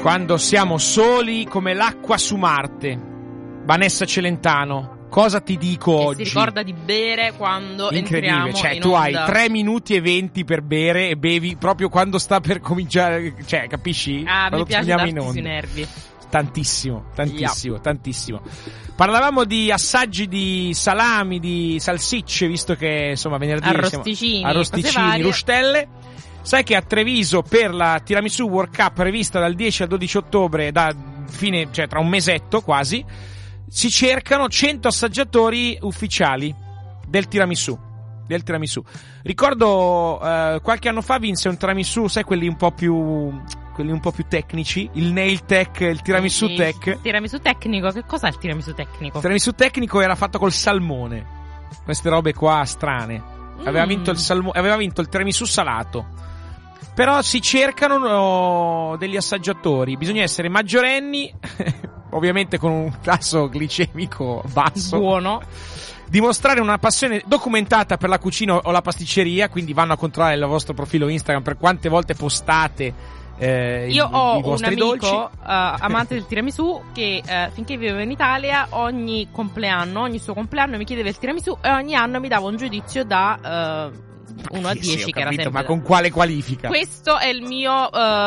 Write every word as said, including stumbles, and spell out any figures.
Quando siamo soli come l'acqua su Marte. Vanessa Celentano, cosa ti dico e oggi? Si ricorda di bere quando Incredibile, entriamo cioè in tu onda. hai tre minuti e venti per bere e bevi proprio quando sta per cominciare, cioè capisci? Ah, quando mi piace torniamo in darti onda. sui nervi. Tantissimo, tantissimo, yeah. tantissimo. Parlavamo di assaggi di salami, di salsicce, visto che insomma venerdì arrosticini, siamo arrosticini, rustelle. Sai che a Treviso per la Tiramisù World Cup prevista dal dieci al dodici ottobre, da fine, cioè tra un mesetto quasi, si cercano cento assaggiatori ufficiali del tiramisù. Del tiramisù. Ricordo eh, qualche anno fa vinse un tiramisù, sai quelli un po' più quelli un po' più tecnici, il nail tech, il tiramisù il, tech. Il tiramisù tecnico, che cos'è il tiramisù tecnico? Il tiramisù tecnico era fatto col salmone. Queste robe qua strane. Mm. Aveva vinto il salmo- aveva vinto il tiramisù salato. Però si cercano no, degli assaggiatori, bisogna essere maggiorenni, ovviamente con un tasso glicemico basso. Buono. Dimostrare una passione documentata per la cucina o la pasticceria, quindi vanno a controllare il vostro profilo Instagram per quante volte postate eh, Io i, ho i vostri un amico dolci. uh, amante del tiramisù che uh, finché vivevo in Italia ogni compleanno, ogni suo compleanno mi chiedeva il tiramisù e ogni anno mi dava un giudizio da uh, uno a dieci, sì, che era capito, sempre ma con quale qualifica? Questo è il mio uh,